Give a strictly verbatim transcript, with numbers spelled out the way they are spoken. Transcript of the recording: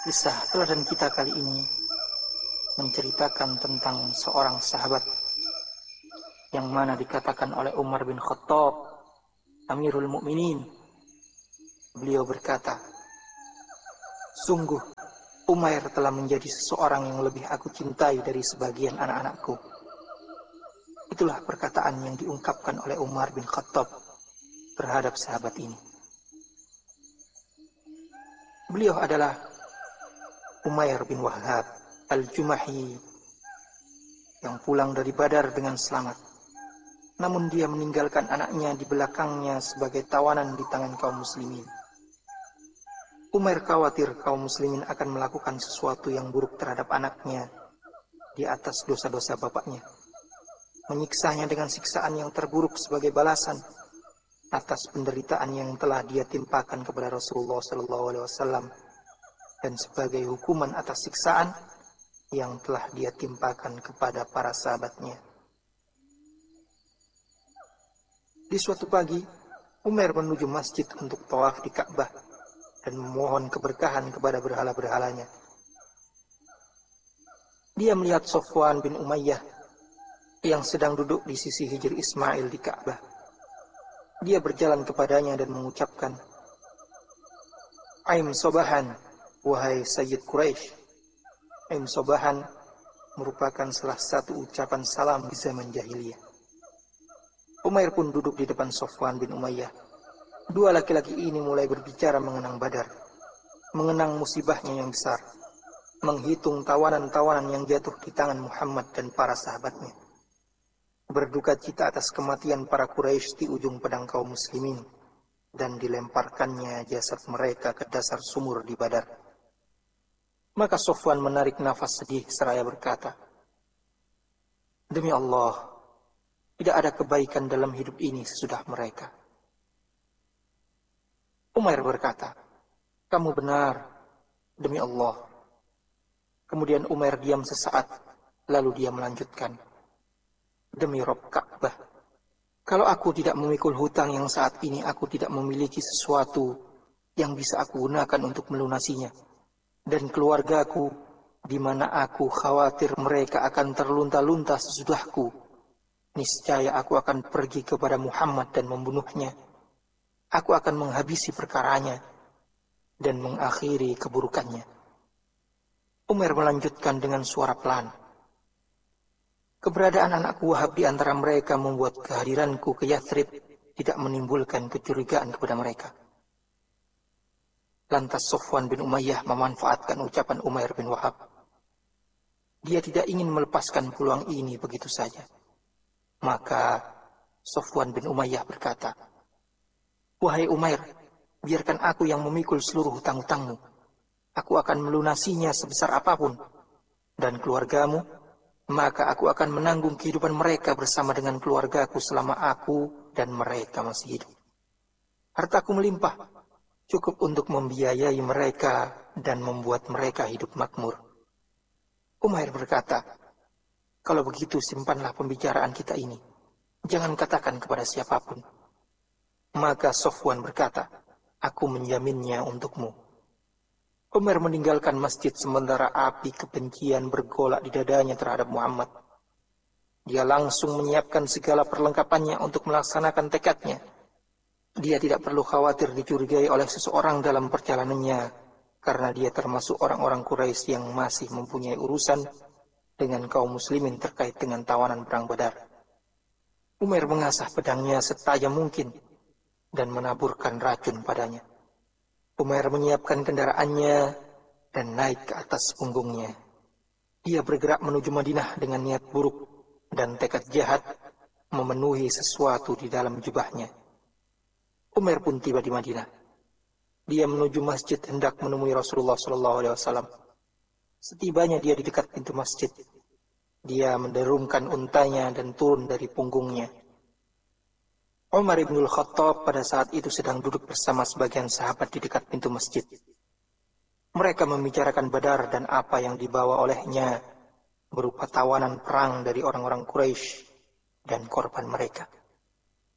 Kisah teladan kita kali ini menceritakan tentang seorang sahabat yang mana dikatakan oleh Umar bin Khattab, Amirul Mukminin. Beliau berkata, "Sungguh Umair telah menjadi seseorang yang lebih aku cintai dari sebagian anak-anakku." Itulah perkataan yang diungkapkan oleh Umar bin Khattab terhadap sahabat ini. Beliau adalah Umair bin Wahab Al-Jumahi yang pulang dari Badar dengan selamat. Namun dia meninggalkan anaknya di belakangnya sebagai tawanan di tangan kaum muslimin. Umair khawatir kaum muslimin akan melakukan sesuatu yang buruk terhadap anaknya di atas dosa-dosa bapaknya, menyiksanya dengan siksaan yang terburuk sebagai balasan atas penderitaan yang telah dia timpakan kepada Rasulullah shallallahu alaihi wasallam dan sebagai hukuman atas siksaan yang telah dia timpakan kepada para sahabatnya. Di suatu pagi, Umair menuju masjid untuk tawaf di Ka'bah dan memohon keberkahan kepada berhala-berhalanya. Dia melihat Sofwan bin Umayyah yang sedang duduk di sisi Hijr Ismail di Ka'bah. Dia berjalan kepadanya dan mengucapkan, "Aim Sobahan, wahai Sayyid Quraisy." Aim Sobahan merupakan salah satu ucapan salam di zaman jahiliyah. Umair pun duduk di depan Sofwan bin Umayyah. Dua laki-laki ini mulai berbicara mengenang Badar, mengenang musibahnya yang besar, menghitung tawanan-tawanan yang jatuh di tangan Muhammad dan para sahabatnya, berduka cita atas kematian para Quraisy di ujung pedang kaum muslimin, dan dilemparkannya jasad mereka ke dasar sumur di Badar. Maka Sofwan menarik nafas sedih seraya berkata, "Demi Allah, tidak ada kebaikan dalam hidup ini sesudah mereka." Umair berkata, "Kamu benar, demi Allah." Kemudian Umair diam sesaat, lalu dia melanjutkan, "Demi Rob Ka'bah, kalau aku tidak memikul hutang yang saat ini aku tidak memiliki sesuatu yang bisa aku gunakan untuk melunasinya, dan keluargaku, di mana aku khawatir mereka akan terlunta-lunta sesudahku, niscaya aku akan pergi kepada Muhammad dan membunuhnya. Aku akan menghabisi perkaranya dan mengakhiri keburukannya." Umair melanjutkan dengan suara pelan, "Keberadaan anakku Wahab di antara mereka membuat kehadiranku ke Yathrib tidak menimbulkan kecurigaan kepada mereka." Lantas Sofwan bin Umayyah memanfaatkan ucapan Umair bin Wahab. Dia tidak ingin melepaskan peluang ini begitu saja. Maka Sofwan bin Umayyah berkata, "Wahai Umair, biarkan aku yang memikul seluruh hutang-hutangmu. Aku akan melunasinya sebesar apapun. Dan keluargamu, maka aku akan menanggung kehidupan mereka bersama dengan keluargaku selama aku dan mereka masih hidup. Hartaku melimpah, cukup untuk membiayai mereka dan membuat mereka hidup makmur." Umair berkata, "Kalau begitu simpanlah pembicaraan kita ini. Jangan katakan kepada siapapun." Maka Sofwan berkata, "Aku menjaminnya untukmu." Umair meninggalkan masjid sementara api kebencian bergolak di dadanya terhadap Muhammad. Dia langsung menyiapkan segala perlengkapannya untuk melaksanakan tekadnya. Dia tidak perlu khawatir dicurigai oleh seseorang dalam perjalanannya, karena dia termasuk orang-orang Quraisy yang masih mempunyai urusan dengan kaum muslimin terkait dengan tawanan perang Badar. Umair mengasah pedangnya setajam mungkin dan menaburkan racun padanya. Umair menyiapkan kendaraannya dan naik ke atas punggungnya. Dia bergerak menuju Madinah dengan niat buruk dan tekad jahat memenuhi sesuatu di dalam jubahnya. Umair pun tiba di Madinah. Dia menuju masjid hendak menemui Rasulullah shallallahu alaihi wasallam. Setibanya dia di dekat pintu masjid, dia menderumkan untanya dan turun dari punggungnya. Umar ibn Khattab pada saat itu sedang duduk bersama sebagian sahabat di dekat pintu masjid. Mereka membicarakan Badar dan apa yang dibawa olehnya berupa tawanan perang dari orang-orang Quraisy dan korban mereka.